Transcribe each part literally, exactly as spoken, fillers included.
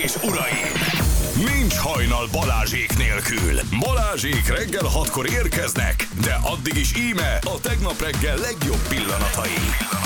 és uraim! Nincs hajnal Balázsék nélkül. Balázsék reggel hatkor érkeznek, de addig is íme a tegnap reggel legjobb pillanatai.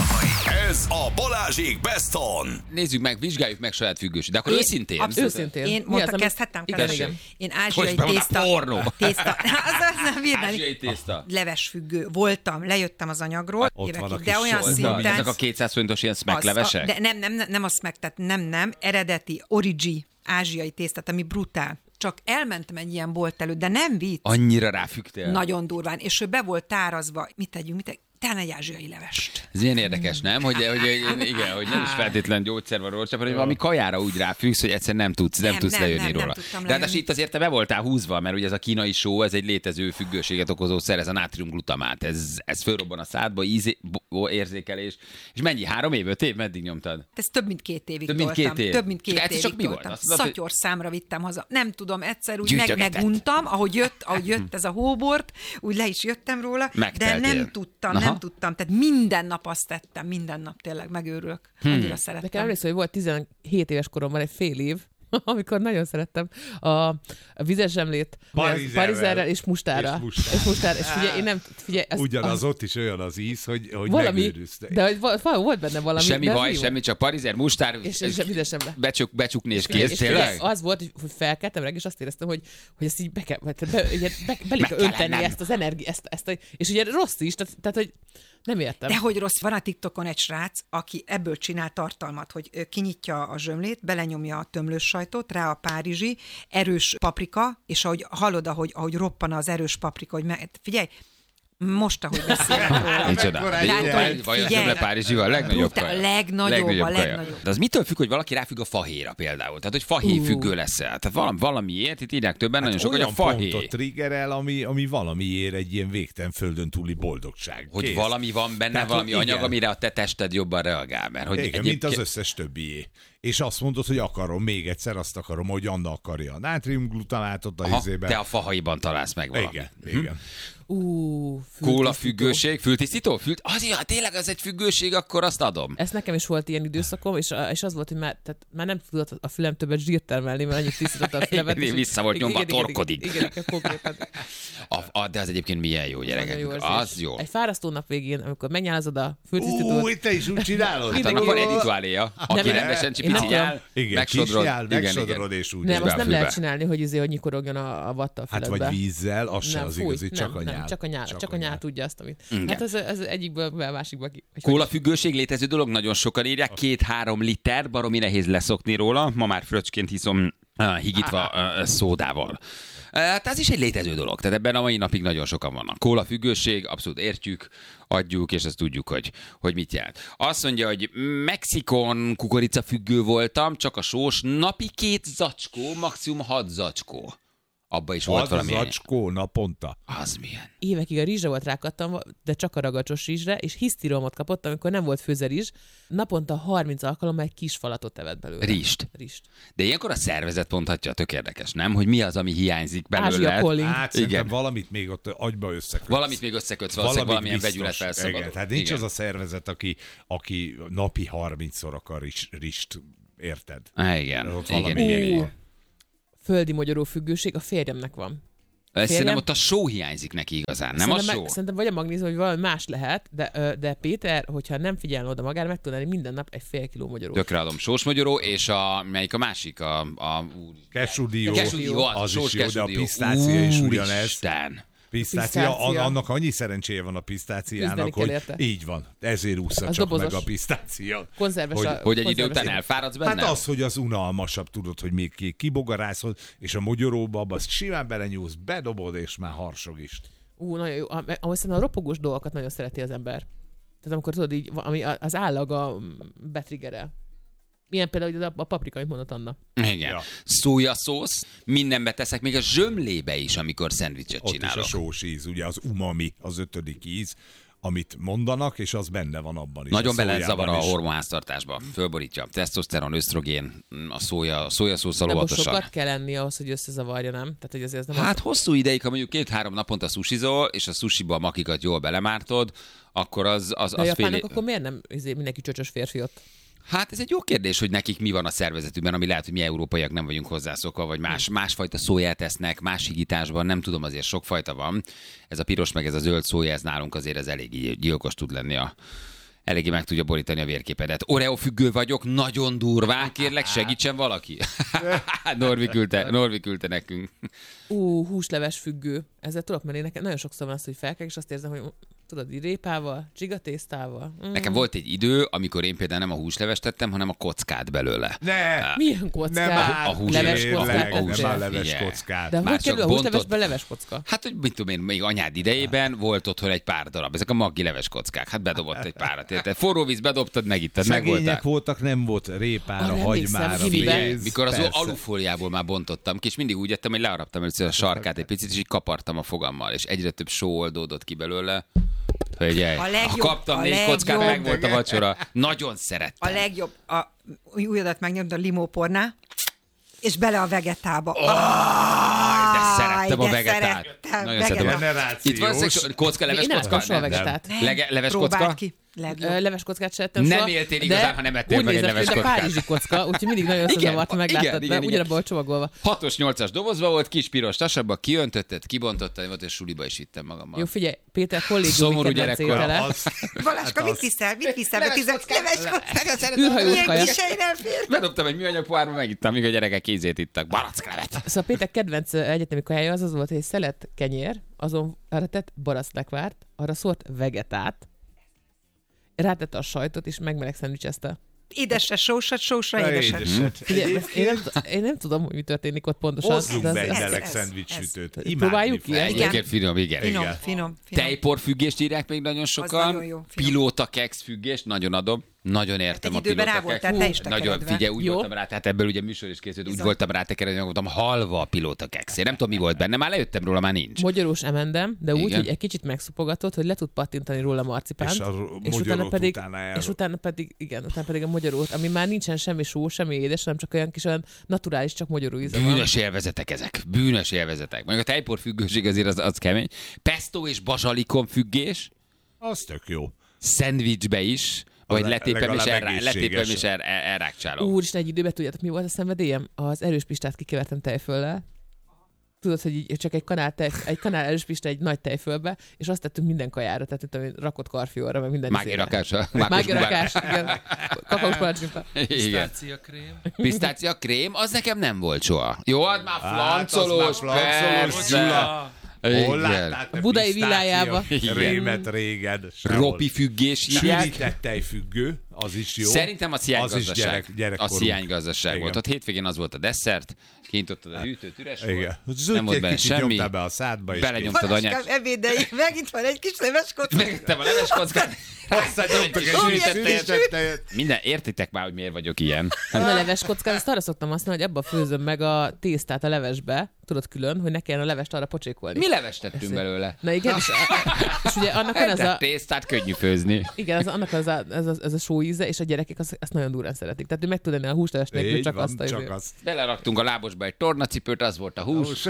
Ez a Balázsék Best On. Nézzük meg, vizsgáljuk meg saját függőség. De akkor én, őszintén. Abszolút, őszintén. Én mondta, kezdhettem? Igen, igen. Én ázsiai tészta. tészta. Az nem ázsiai tészta. Leves függő voltam, lejöttem az anyagról. Ott évekig, van a de olyan solda. szinten. Ezek a kétszáz forintos ilyen smacklevesek? De nem, nem, nem, nem a smack, tehát nem, nem. Eredeti, origi, ázsiai tésztát, ami brutál. Csak elmentem egy ilyen bolt előtt, de nem vicc. Annyira ráfügtél. Nagyon durván. És ő be volt tárazva. Mit tegyünk, mit tegyünk? Talán egy ázsiai levest. Ez ilyen érdekes, nem? Hogy, hogy, igen, hogy nem is feltétlen gyógyszer van róla, csak hogy valami kajára úgy ráfüggsz, hogy egyszer nem tudsz, nem, nem tudsz nem, lejönni nem, róla. Nem de hát itt azért te be voltál húzva, mert ugye ez a kínai só, ez egy létező függőséget okozó szer, ez a nátriumglutamát. Ez, ez fölrobban a szádba, íz, érzékelés. És mennyi? Három év, öt év? Meddig nyomtad? Ez több mint két évig több mint két év. Több mint két évig csak mi voltam. Szatyor számra vittem haza. Nem tudom, egyszer úgy meg, meguntam, ahogy jött, ahogy jött ez a hóbort, úgy le is jöttem róla, de nem tudtam, nem tudtam. Tehát minden nap azt tettem, minden nap tényleg megőrülök. Hmm. Annyira szerettem. Nekem emlékszem, hogy volt tizenhét éves koromban egy fél év, amikor nagyon szerettem a, a vizes zsemlét parizerrel és mustára. És mustára. És, mustára. és figyelj, én nem... Figyelj, az, Ugyanaz az, ott is olyan az íz, hogy, hogy valami, megőrülsz. De hogy volt benne valami. Semmi baj, semmi, csak parizer, mustár, és, és, és vizes zsemle. Becsuk, becsukni és kész, tényleg? Az volt, hogy felkeltem reggel, és azt éreztem, hogy, hogy ezt így be kell, be, be, be, be kell önteni ezt az energiát, ezt, ezt a, és ugye rossz is, tehát, tehát hogy nem értem. De hogy rossz, van a TikTokon egy srác, aki ebből csinál tartalmat, hogy kinyitja a zsömlét, belenyomja a tömlős sajtot, rá a párizsi, erős paprika, és ahogy hallod, ahogy, ahogy roppan az erős paprika, hogy me- figyelj, most, ahogy beszélek róla. Micsoda? Vajon zsömle párizsival? Legnagyobb kaja. Legnagyobb, a legnagyobb. De az mitől függ, hogy valaki ráfügg a fahéjra például? Tehát, hogy fahéj uh. függő lesz-e? Tehát valami, valamiért, itt írják többen, hát nagyon sok, hogy a fahéj. Olyan pontot triggerel, ami, ami valamiért egy ilyen végtelen földön túli boldogság. Hogy Kész. valami van benne, tehát, valami anyag, igen, amire a te tested jobban reagál. Mert, hogy igen, egyéb... mint az összes többié. És azt mondod, hogy akarom, még egyszer azt akarom, hogy Anna akarja a nátriumglutamátot a izében. Te a fahéjban találsz meg valamit. Igen, hm? igen. Uh, Kóla függőség, fültisztító? Fült? Az, ha tényleg az egy függőség, akkor azt adom. Ez nekem is volt ilyen időszakom, és, és az volt, hogy már, tehát már nem tudott a fülem többet zsírt termelni, mert annyit tisztította a fülemet. Igen, vissza volt nyomva, torkodik. Igen, igen, konkrétan. De az egyébként milyen jó, gyerekek. Jó az jó. Egy fárasztó nap végén, amikor megnyálazod a fültisztítót. Ú, te is úgy csinálod? Hát annak van egy rituáléja, aki rendesen csipicinyál, megsodrod. Megsodrod és úgy. Nem, azt nem lehet csinálni, hogy izé, hogy nyikorogjon a vatta a füledbe. Hát vagy vízzel, az se az igazi, csak a nyál. Csak a nyál, csak a nyál tudja azt, amit. Hát ez, ez egyikből a másikba ki. Kóla függőség létező dolog, nagyon sokan írják, két-három liter, baromi nehéz leszokni róla, ma már fröccsként hiszom uh, higítva uh, szódával. Hát ez is egy létező dolog, tehát ebben a mai napig nagyon sokan vannak. Kóla függőség, abszolút értjük, adjuk, és ezt tudjuk, hogy, hogy mit jelent. Azt mondja, hogy Mexikon kukorica függő voltam, csak a sós, napi két zacskó, maximum hat zacskó. Abba is volt valami. Az zacskó naponta. Az milyen? Évekig a rizsre volt rákattam, de csak a ragacsos rizsre, és hisztiromot kapott, amikor nem volt főze rizs. Naponta harminc alkalommal egy kis falatot evett belőle. Rist. Rist. De ilyenkor a szervezet mondhatja, tök érdekes, nem? Hogy mi az, ami hiányzik belőle. Hát igen. Valamit még ott agyba összekötsz. Valamit még összekötsz, valószínűleg valamilyen vegyület felszabadul. Igen, tehát nincs igen. az a szervezet, aki, aki napi harmincszor akar rist, érted? Há, igen. Igen, igen, igen. Földi magyaró függőség a férjemnek van. Férjem... Szerintem ott a só hiányzik neki igazán, nem szerintem a só? Meg, szerintem vagy a magnézium, vagy valami más lehet, de, de Péter, hogyha nem figyelne oda magára, meg tudná minden nap egy fél kiló magyaró. Tökre adom. Sós magyaró, és a, melyik a másik? A, a Kesudió. Kesudió, az, az sós is jó, de a kesudió. pisztácia is ugyanez. Isten. Pisztácia, pisztácia. Annak annyi szerencséje van a pisztáciának, hogy érte. így van. Ezért ússza csak dobozos. Meg a pisztácia. Konzerves hogy, a, hogy egy idő után elfáradsz benne? Hát az, hogy az unalmasabb, tudod, hogy még kibogarászod, és a magyaróba abba simán belenyúlsz, bedobod, és már harsog is. Ú, nagyon jó. Ahogy szerintem a ropogós dolgokat nagyon szereti az ember. Tehát amikor tudod, így, ami az állag a betriggerel. Milyen például a paprika, amit mondott Anna. Igen. Ja. Szójaszósz, mindenbe teszek, még a zsömlébe is, amikor szendvicset csinálok. Ott is a sós íz, ugye az umami, az ötödik íz, amit mondanak, és az benne van abban is. Nagyon belezavar a hormonháztartásba. Fölborítja. Tesztoszteron, ösztrogén, a szója, szójaszószal óvatosan. De sokat kell lenni ahhoz, hogy összezavarja, nem? Tehát, hogy azért nem hát az... hosszú ideig, ha mondjuk két-három naponta sushizol, és a sushiba a makikat jól belemártod, akkor az, az, De az a japánok fél... akkor miért nem mindenki csöcsös férfi ott? Hát ez egy jó kérdés, hogy nekik mi van a szervezetükben, ami lehet, hogy mi európaiak nem vagyunk hozzászokva, vagy más, másfajta szóját esznek, más higításban, nem tudom, azért sokfajta van. Ez a piros meg ez a zöld szója, ez nálunk azért ez elég gyilkos tud lenni a eléggé meg tudja borítani a vérképedet. Oreo függő vagyok, nagyon durván, kérlek, segítsen valaki. Norvi küldte, Norvi küldte nekünk. Ú, húsleves függő. Ezzel tudok menni. Nekem nagyon sokszor van az, hogy felkelek, és azt érzem, hogy tudod, így répával, csigatésztával. Mm. Nekem volt egy idő, amikor én például nem a húslevest tettem, hanem a kockát belőle. Ne! Milyen kockát? Nem áll, A hús- leves tényleg, kockát? a hús- nem áll tettél? leves Figyelj. kockát. De Már hogy kerül a csak húslevesben bontott- leves kocka? Hát, hogy mit tudom én, még anyád idejében volt otthon egy pár darab. Ezek a maggi leves kockák. Hát bedobott egy párat. Érted? Forró víz bedobtad, megittad, megvoltál. Szegények voltak, nem volt répára, Arra emlékszem, hagymára, gimiben. pénz. Mikor az Persze. alufóliából már bontottam ki, és mindig úgy ettem, hogy learaptam először a sarkát egy picit, és így kapartam a fogammal, és egyre több só oldódott ki belőle. Hölgyelj, A legjobb- ha kaptam a négy legjobb- kockát, meg volt a vacsora. Nagyon szerettem. A legjobb, a újadat megnyomd a limópornál, és bele a vegetába. Oh, De szerettem a vegetát. Nagyon szeretem. a- Generációs. Itt van szexu- kocka, leves Én nem kocka? ettem soha vegetát. Lege, leves Próbáld kocka? ki. Legjobb. Ö, Leves kockát se ettem Nem soha, éltél de igazán, ha nem ettél úgy meg egy nézett leves ki, hogy a kockát. párizsi kocka, úgyhogy mindig nagyon Igen, összezavart, ha igen, megláttad, igen, de igen. ugyanabban csomagolva. Hatos, nyolcas dobozba volt, kis piros tasabba, kiöntötted, kibontottad, volt, és suliba is vittem magammal. Jó, figyelj, Péter kollégiumi Szomorú kedvenc gyerekkora. étele. Az- Balázska, hát mit az- viszel? Mit viszel? Be tized leves kockát? Űrhajós Milyen kaja. kisei nem fér? Bedobtam egy műanyag pohárba, megittam, míg a gyerekek kézét ittak. Baracklevet. Szóval Péter kedvenc ö, egyetemi kajája az az volt, hogy egy szelet kenyér, azon arra tett baracklegvárt, arra szórt vegetát, rátette a sajtot, és megmeleg szendvicsezte. Édesre sósat, sósra Na, édeset. édeset. Figyelj, ezt én, nem, t- én nem tudom, hogy mi történik ott pontosan. Hozzunk de az- be egy ez- meleg ez- szendvicssütőt. ez- Imádni próbáljuk ki? fogom. Igen. Egyébként finom, igen. Finom, Igen. finom, finom. Tejporfüggést írják még nagyon sokan. nagyon jó, finom. Pilóta keks függést, nagyon adom. Nagyon értem egy a időben pilóta rá voltál keks. te is Nagyon, tekeredve. figyelj, úgy Jó. voltam rá, tehát ebből ugye műsor is készült, úgy Bizony. voltam rá tekeredve, hogy voltam halva a pilóta keks. Én nem tudom, mi volt benne, már lejöttem róla, már nincs. Magyarós emendem, de úgy, Igen. hogy egy kicsit megszopogatott, hogy le tud pattintani róla marcipánt. És a és utána mogyorót pedig, utána el- és utána pedig, igen, utána pedig a magyarót, ami már nincsen semmi só, semmi édes, hanem csak olyan kis olyan naturális, csak magyaró íze van. Bűnös élvezetek ezek. Bűnös élvezetek. Mondjuk a tejpor függőség azért az, az kemény. Pesto és bazsalikom függés, Az tök jó. szendvicsbe is, vagy le- letépem és, legalább elrá, egészséges. letépem és el, el, elrákcsálom. Úristen, egy időben tudjátok, mi volt a szenvedélyem? Az erős pistát kikevertem tejföllel. Tudod, hogy így csak egy kanál, tej, egy kanál erős pista egy nagy tejfölbe, és azt tettünk minden kajára, tehát tudom, én, rakott karfióra, meg minden Mági izére. rakása. Mági rakás, igen. Kakaós palacsinta. Igen. Pisztácia krém. Pisztácia krém, az nekem nem volt soha. Jó, az már Hát, az flancolós, már flancolós, persze. Gyula. Hol Igen. láttál te Budai pisztácia villájába. Rémet régen. Sehol. Ropi függés hívják. Sűrített tejfüggő, az is jó. Szerintem a Az is sziánygazdaság. gyerek, A gyerekkorunk. sziánygazdaság Igen. volt. Ott hétvégén az volt a desszert, kintottad a hűtőt, üres volt. Igen. Nem volt benne semmi. Nyomtál be a szádba, és Belenyomtad Balázskám, anyát. ebédeig, megint van egy kis leves kocka. Megvettem a leves kockát. Hozzányomtak egy Sűrített tejet. sűrített tejet. Minden, értitek már, hogy miért vagyok ilyen. A leves kockát, azt arra szoktam használni, hogy abba főzöm meg a tésztát a levesbe, tudod külön, hogy ne kelljen a levest arra pocsékolni. Mi levest tettünk belőle? Na igen, és, és ugye annak van ez De a, tésztát könnyű főzni. igen, az, annak az a, ez, a, ez a só íze, és a gyerekek azt, azt nagyon durán szeretik. Tehát ő meg tud enni a húsleves nélkül, Így csak van, azt a csak izé- azt. Beleraktunk a lábosba egy tornacipőt, az volt a hús.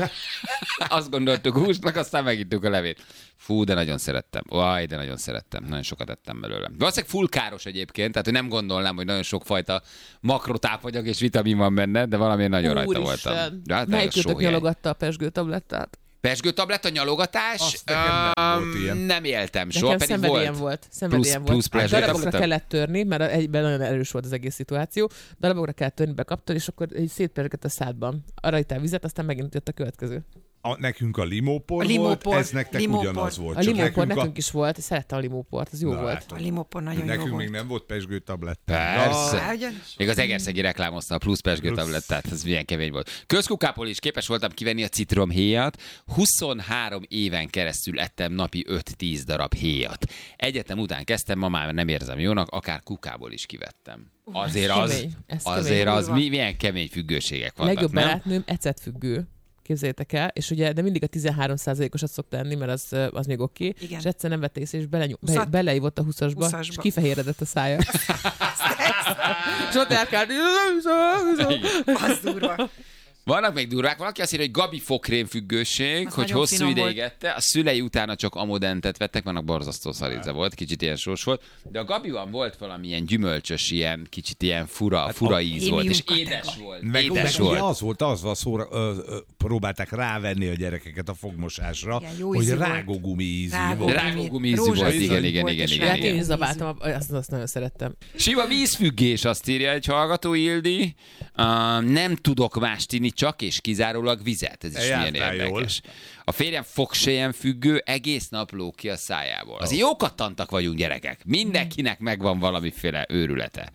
Azt gondoltuk húsnak, aztán megittük a levét. Fú, de nagyon szerettem. Vaj, de nagyon szerettem. Nagyon sokat ettem belőle. Valószínűleg full káros egyébként, tehát hogy nem gondolnám, hogy nagyon sokfajta makrotápanyag és vitamin van benne, de valamiért nagyon rajta Úristen. voltam. De hát Melyikőtök sóhéj. nyalogatta a pesgő tablettát? Pesgőtabletta, nyalogatás? Azt nekem nem Öm, volt ilyen. Nem éltem soha, Nekem pedig szenvedélyem volt. volt. Szenvedélyem Plusz- plusz volt. pleasure Darabokra tabletta? kellett törni, mert egyben nagyon erős volt az egész szituáció. Darabokra kellett törni, bekaptad, és akkor így szétpergett a szádban. Arra ittál vizet, aztán megint jött a következő. A, nekünk a limópor, A limópor, volt, ez nektek limópor. ugyanaz volt. A csak limópor nekünk, nekünk, is volt, szerettem a limóport, az jó Na, volt. látod. A limópor nagyon jó nekünk volt. még nem volt pesgőtabletta. Persze. Á, ugye? Még az Egerszegi reklámozta a plusz pesgőtablettát, ez milyen kemény volt. Közkukából is képes voltam kivenni a citromhéjat, huszonhárom éven keresztül ettem napi öt-tíz darab héjat. Egyetem után kezdtem, ma már nem érzem jónak, akár kukából is kivettem. Azért ez az, kemény, ez azért kemény. az mi, milyen kemény függőségek vannak, Legjobb nem? barátnőm ecetfüggő. Képzeljétek el, és ugye, de mindig a tizenhárom százalékosat szokta enni, mert az, az még oké. Okay. Igen. És egyszer nem vett észre, és belenyom, be, Huszat- beleívott a huszasba, huszasba. és kifehéredett a szája. és ott elkált, Az durva. Vannak még durvák, valaki azt írja, hogy Gabi fokrém függőség, Az hogy nagyon hosszú finom ideig volt. ette, a szülei utána csak amodentet vettek, vannak borzasztó szaríza volt, kicsit ilyen sós volt, de a Gabiban volt valamilyen gyümölcsös, ilyen kicsit ilyen fura, fura a- íz volt, és Émium édes kategória. volt, Meg, édes meg ugye volt. az volt, az van szóra, ö, ö, próbálták rávenni a gyerekeket a fogmosásra, Igen, jó hogy ízű volt. rágógumi ízű Rágó- volt. Rágógumi ízű Rózsaszín volt, igen, igen, volt, igen, és igen, Hát igen. én is zabáltam, azt, azt nagyon szerettem. Sima vízfüggés, azt írja egy hallgató, Ildi. Uh, nem tudok mást inni, csak és kizárólag vizet. Ez is milyen Jártál érdekes. A férjem fogsejem függő, egész nap lóg ki a szájából. Azért jó kattantak vagyunk, gyerekek. Mindenkinek megvan valamiféle őrülete.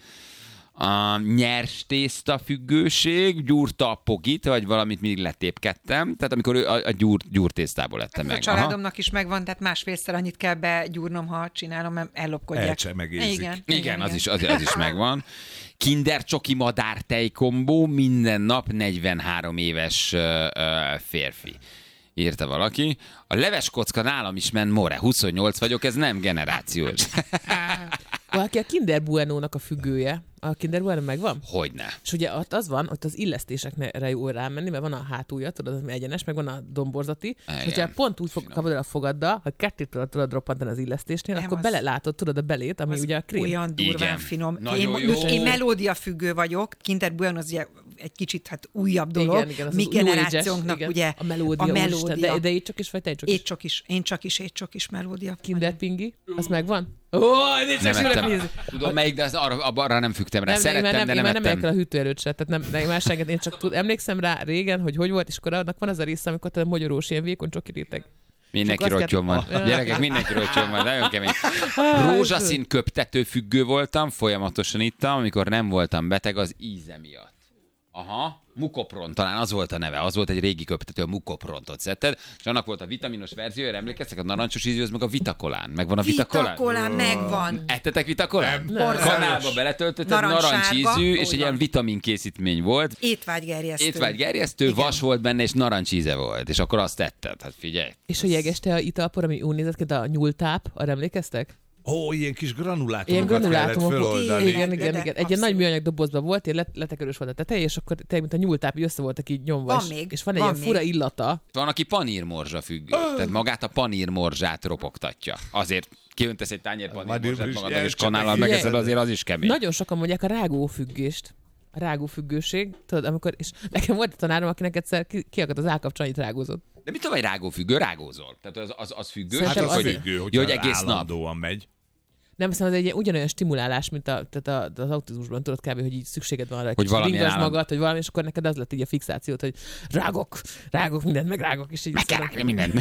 A nyers tészta függőség, gyúrta a pogit, vagy valamit mindig letépkedtem. Tehát amikor ő a, a gyúr, gyúrtésztából lettem A meg. családomnak is megvan, tehát másfélszer annyit kell begyúrnom, ha csinálom, mert ellopkodják. Elcsemegézik. Igen, Igen, az is, az, az is megvan. Kinder csoki madár tejkombó, minden nap negyvenhárom éves ö, ö, férfi. Írta valaki. A leves kocka nálam is ment more. huszonnyolc vagyok, ez nem generációs. Valaki a Kinder Bueno-nak a függője. A Kinder Bueno megvan? Hogyne. És ugye ott az van, ott az illesztésekre jó rámenni, mert van a hátulja, tudod, az egyenes, meg van a domborzati, Igen. és hogyha pont úgy fog, kapod el a fogaddal, ha ketté tudod, tudod roppantani az illesztésnél, Nem, akkor az- belelátod, tudod a belét, ami Az ugye a krém. Olyan durván Igen. finom. Nagyon Én, jó. én melódia függő vagyok, Kinder Bueno az ugye egy kicsit hát újabb dolog. Igen, igen, az Mi az új generációnknak ages, ugye igen. A melódia, a úristen, melódia. de, de így csak is, vagy te csak is. Étcsok is, én csak is, étcsok is melódia. Kinder Pingi, az megvan? Ó, nincs Nem csak ettem. nézni. Tudom melyik, de az arra, arra nem fügtem rá. Nem, nem, én már Szerettem, nem, de én nem már nem ettem. érkel a hűtőerőt se, tehát nem, nem másságot, én csak tud, emlékszem rá régen, hogy hogy volt, és akkor annak van az a része, amikor te a magyarós ilyen vékony csoki réteg. Mindenki Csak azt rottyon van. kell- Gyerekek, mindenki rottyon van, nagyon kemény. Rózsaszín köptető függő voltam, folyamatosan ittam, amikor nem voltam beteg az íze miatt. Aha, Mukopron, talán az volt a neve, az volt egy régi köptető, a Mukoprontot szedted, és annak volt a vitaminos verziója, emlékeztek, a narancsos ízű, az meg a Vitakolán. Megvan a Vitakolán? Vitakolán megvan. Ettetek Vitakolán? Borzalmas. Kanálba beletöltötted, Narancssárga, narancsízű, és egy úgy ilyen van. vitaminkészítmény volt. Étvágygerjesztő. Étvágygerjesztő, Igen. vas volt benne, és narancsíze volt, és akkor azt tetted. Hát figyelj. És a jeges te a italpor, ami úgy nézett ki, de a nyúltáp, arra emlékeztek? Ó, ilyen kis granulátumokat Ilyen kellett granulátumok. föloldani. Igen, De- igen, de igen. Egy ilyen abszolút. nagy műanyag dobozban volt, ilyen let- letekerős volt a teteje, és akkor tényleg, mint a nyúltáp, így össze voltak így nyomva. Van és, még, és van egy van ilyen fura még. illata. Van, aki panírmorzsa függő. Tehát magát a panírmorzsát ropogtatja. Azért kiöntesz egy tányér panírmorzsát Panírmorzs, magadnak, és elcsepeg. kanállal Figyelj. megeszed, azért az is kemény. Nagyon sokan mondják a rágófüggést. A rágófüggőség, tudod, amikor, és nekem volt a tanárom, akinek egyszer ki, kiakadt az állkapcsa, annyit rágózott. De mit tudom, hogy rágófüggő? Rágózol. Tehát az, az, az függő. Szerintem Hát csak az azért- függő, hogy, jó, hogy egész nap. állandóan megy. Nem hiszem, ez egy ilyen ugyanolyan stimulálás, mint a, tehát a, az autizmusban tudod kb., hogy így szükséged van arra, hogy Hogy valamilyen ringasd állam- magad, hogy valami, és akkor neked az lett így a fixációt, hogy rágok, rágok mindent, meg rágok, és így Meg kell rágni mindent.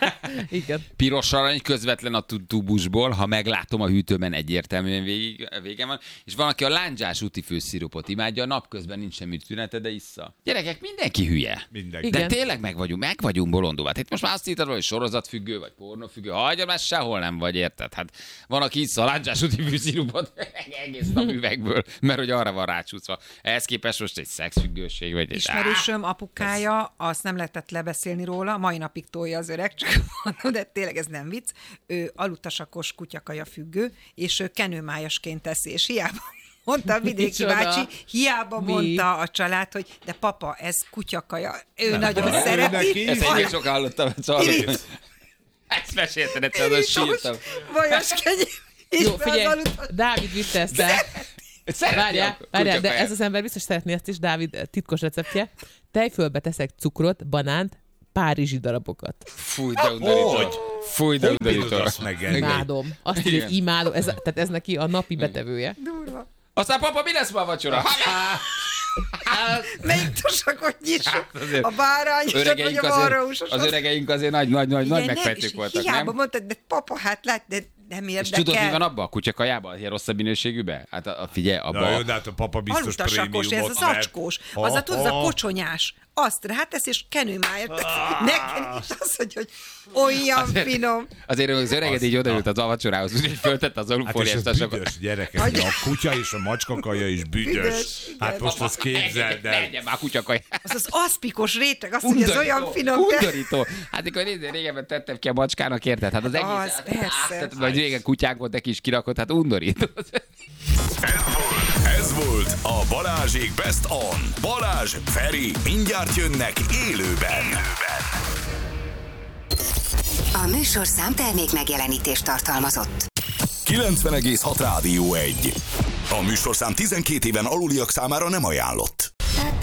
Igen. Piros arany közvetlen a tu- tubusból, ha meglátom a hűtőben egyértelműen végig, vége van. És van, aki a lándzsás útifőszirupot imádja, a napközben nincs semmi tünete, de issza. Gyerekek, mindenki hülye. Mindenki. Igen. De tényleg meg vagyunk, meg vagyunk bolondulva. Hát itt most már azt hittad, hogy sorozatfüggő, vagy pornófüggő. Hagyja, már sehol nem vagy, érted? Hát van, aki issza a lándzsás útifőszirupot egész nap üvegből, mert hogy arra van rácsúszva. Ehhez képest most egy szexfüggőség, vagy egy... Ismerősöm apukája, azt nem lehetett lebeszélni róla, mai napig tolja az öreg, csak mondom, de tényleg ez nem vicc. Ő alutasakos kutyakaja függő, és ő kenőmájasként teszi, és hiába mondta a vidéki Micsoda? bácsi, hiába Mi? mondta a család, hogy de papa, ez kutyakaja. Ő Nem nagyon baj, ő szereti. neki Ezt egyébként sok hallottam, ezt hallottam. Ezt mesélted egyszer, azon sírtam. Vajas kenyér. És Jó, be az figyelj, alutas- Dávid vitte ezt el. Szereti Várjál, a várjál, de kutyakaját. ez az ember biztos szeretné ezt is, Dávid titkos receptje. Tejfölbe teszek cukrot, banánt, párizsi darabokat. Fúj, de undorító. Hogy? Fúj, de Hogy bírod undorító. azt megenni? Imádom. Azt írja, hogy Igen. imádom. Ez, tehát ez neki a napi betevője. Durva. Aztán papa, mi lesz ma a vacsora? Melyik tosakot nyissuk? azért A bárányosat vagy Öregeink a azért, varrósosat? az öregeink azért nagy, nagy, nagy, nagy Igen, nem, megfejtők és voltak, hiába nem? mondtad, de papa, hát lát, de nem És érdekel. tudod, mi van abban a kutyakajában? Ilyen rosszabb minőségűben? Hát a, a figyelj, Na abban... jó, de hát a papa biztos Alutasakos, ez prémiumot az vett. acskós. Ha, Az a, tudod, az a ha. kocsonyás. Azt rátesz, és kenőmájat. Nekem is az, hogy, hogy olyan finom. Azért az öreged így odaült az a vacsorához, úgyhogy föltette az Hát és alufóliás ez tasokat. büdös, gyerekek. Hogy- A kutya és a macskakaja is büdös. Büdös, igen. Hát most azt képzeld el. Legyen már kutyakaját. Az az aszpikos réteg, azt mondja, ez olyan finom. de- Undorító. Hát akkor nézd, régebben tettem ki a macskának, érted? Hát az egész... Az, persze. Tehát, vagy régen kutyák volt, neki is kirakott, hát undorító. Ez volt itt a Balázsék Best On. Balázs, Feri, mindjárt jönnek élőben. A műsorszám termék megjelenítést tartalmazott. kilencven egész hat Rádió egy. A műsorszám tizenkét éven aluliak számára nem ajánlott.